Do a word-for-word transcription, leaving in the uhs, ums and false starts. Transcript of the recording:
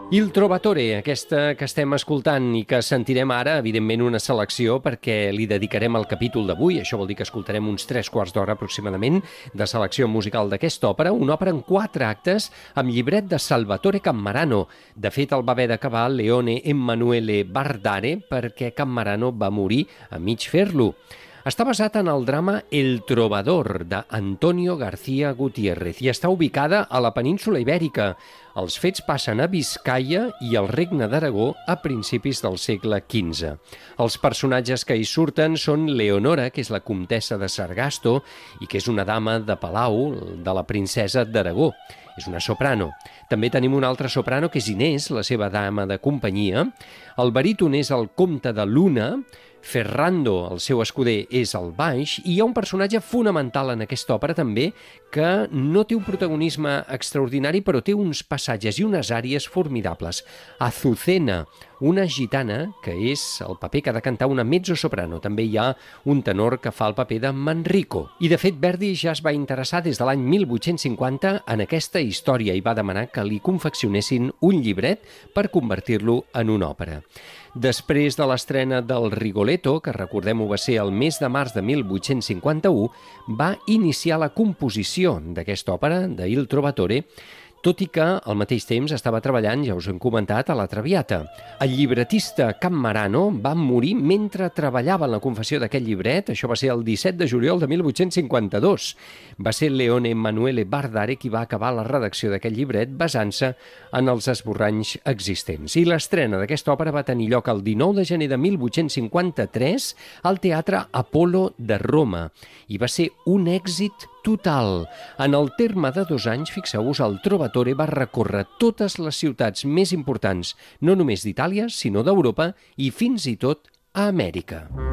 Il Trovatore, aquesta que estem escoltant i que sentirem ara, evidentment una selecció perquè li dedicarem el capítol d'avui, això vol dir que escoltarem uns tres quarts d'hora aproximadament de selecció musical d'aquesta òpera, una òpera en quatre actes amb llibret de Salvatore Cammarano. De fet, el va haver d'acabar Leone Emanuele Bardare perquè Cammarano va morir a mig fer-lo. Està basat en el drama El Trovador, d'Antonio García Gutiérrez, i està ubicada a la península Ibèrica. Els fets passen a Biscaia i al Regne d'Aragó a principis del segle quinze. Els personatges que hi surten són Leonora, que és la comtessa de Sargasto i que és una dama de palau de la princesa d'Aragó. És una soprano. També tenim una altra soprano, que és Inés, la seva dama de companyia. El baríton és el comte de Luna. Ferrando, el seu escuder, és al baix, i hi ha un personatge fonamental en aquesta òpera també que no té un protagonisme extraordinari, però té uns passatges i unes àries formidables. Azucena, una gitana, que és el paper que ha de cantar una mezzosoprano. També hi ha un tenor que fa el paper de Manrico. I de fet Verdi ja es va interessar des de l'any mil vuit-cents cinquanta en aquesta història i va demanar que li confeccionessin un llibret per convertir-lo en una òpera. Després de l'estrena del Rigoletto, que recordem-ho va ser el mes de març de mil vuit-cents cinquanta-u, va iniciar la composició d'aquesta òpera, de Il Trovatore, tot i que al mateix temps estava treballant, ja us ho hem comentat, a la Traviata. El llibretista Cammarano va morir mentre treballava en la confecció d'aquest llibret, això va ser el disset de juliol de mil vuit-cents cinquanta-dos. Va ser Leone Emanuele Bardare qui va acabar la redacció d'aquest llibret basant-se en els esborranys existents. I l'estrena d'aquesta òpera va tenir lloc el dinou de gener de mil vuit-cents cinquanta-tres al Teatre Apollo de Roma i va ser un èxit total. En el terme de dos anys, fixeu-vos, el Trovatore va recórrer totes les ciutats més importants, no només d'Itàlia, sinó d'Europa i fins i tot a Amèrica.